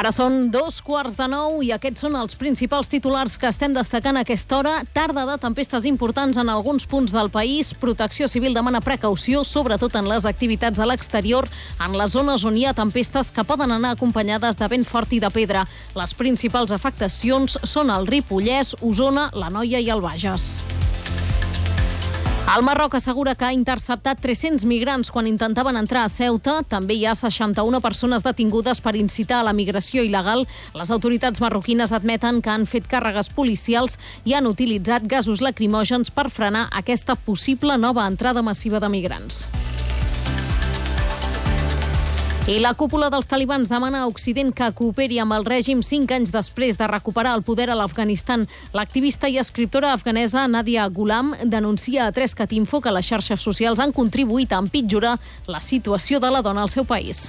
Ara són 8:45 i aquests són els principals titulars que estem destacant a aquesta hora. Tarda de tempestes importants en alguns punts del país. Protecció Civil demana precaució, sobretot en les activitats a l'exterior, en les zones on hi ha tempestes que poden anar acompanyades de vent fort i de pedra. Les principals afectacions són el Ripollès, Osona, l'Anoia i el Bages. El Marroc assegura que ha interceptat 300 migrants quan intentaven entrar a Ceuta. També hi ha 61 persones detingudes per incitar a la migració il·legal. Les autoritats marroquines admeten que han fet càrregues policials i han utilitzat gasos lacrimògens per frenar aquesta possible nova entrada massiva de migrants. I la cúpula dels talibans demana a Occident que cooperi amb el règim 5 anys després de recuperar el poder a l'Afganistan. L'activista i escriptora afganesa Nadia Ghulam denuncia a 3catinfo que les xarxes socials han contribuït a empitjorar la situació de la dona al seu país.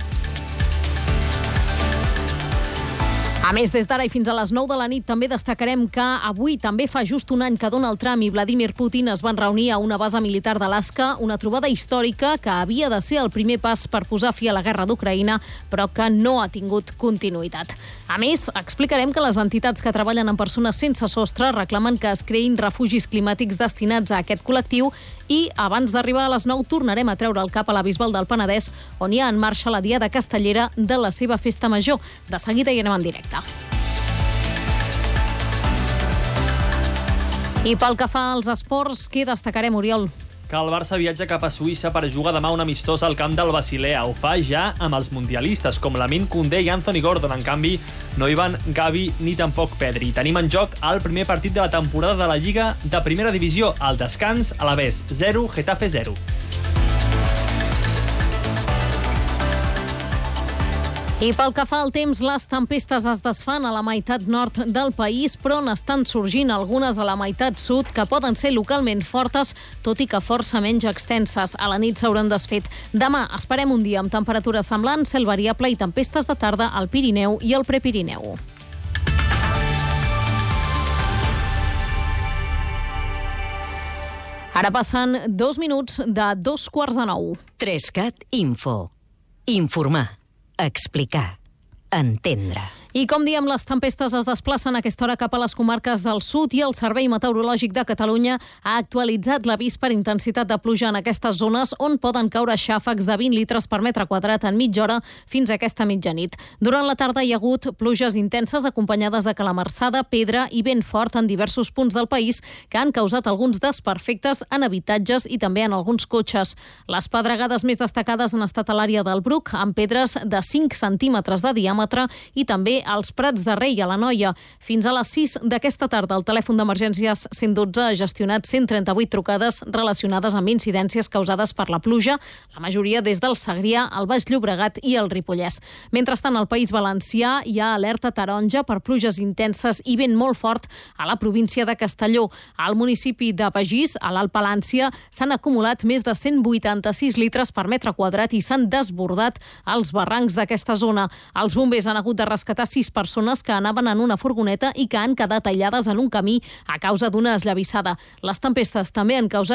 A més, des d'ara i fins a les 9 de la nit també destacarem que avui també fa just un any que Donald Trump i Vladimir Putin es van reunir a una base militar d'Alaska, una trobada històrica que havia de ser el primer pas per posar fi a la guerra d'Ucraïna, però que no ha tingut continuïtat. A més, explicarem que les entitats que treballen amb persones sense sostre reclamen que es creïn refugis climàtics destinats a aquest col·lectiu i abans d'arribar a les 9 tornarem a treure el cap a la Bisbal del Penedès, on hi ha en marxa la Diada Castellera de la seva festa major. De seguida hi anem en directe. I pel que fa als esports, què destacarem, Oriol? Que el Barça viatja cap a Suïssa per jugar demà un amistós al camp del Basilea. Ho fa ja amb els mundialistes, com Lamine Koundé i Anthony Gordon. En canvi, no hi van Gavi ni tampoc Pedri. Tenim en joc el primer partit de la temporada de la Lliga de Primera Divisió. Al descans, Alavés 0, Getafe 0. I pel que fa al temps, les tempestes es desfan a la meitat nord del país, però n'estan sorgint algunes a la meitat sud que poden ser localment fortes, tot i que força menys extenses. A la nit s'hauran desfet. Demà esperem un dia amb temperatura semblant, cel variable i tempestes de tarda al Pirineu i al Prepirineu. Ara passen 2 minuts de 8:45. 3CAT Info. Informar. Explicar. Entendre. I com diem, les tempestes es desplacen a aquesta hora cap a les comarques del sud i el Servei Meteorològic de Catalunya ha actualitzat l'avís per intensitat de pluja en aquestes zones on poden caure xàfecs de 20 litres per metre quadrat en mitja hora fins a aquesta mitjanit. Durant la tarda hi ha hagut pluges intenses acompanyades de calamarsada, pedra i vent fort en diversos punts del país que han causat alguns desperfectes en habitatges i també en alguns cotxes. Les pedregades més destacades han estat a l'àrea del Bruc, amb pedres de 5 centímetres de diàmetre i també als Prats de Rei a l'Anoia. Fins a les 6 d'aquesta tarda, el telèfon d'emergències 112 ha gestionat 138 trucades relacionades amb incidències causades per la pluja, la majoria des del Segrià, el Baix Llobregat i el Ripollès. Mentrestant, al País Valencià hi ha alerta taronja per pluges intenses i vent molt fort a la província de Castelló. Al municipi de Begís, a l'Alt Palància, s'han acumulat més de 186 litres per metre quadrat i s'han desbordat els barrancs d'aquesta zona. Els bombers han hagut de rescatar 6 persones que anaven en una furgoneta i que han quedat aïllades en un camí a causa d'una esllavissada. Les tempestes també han causat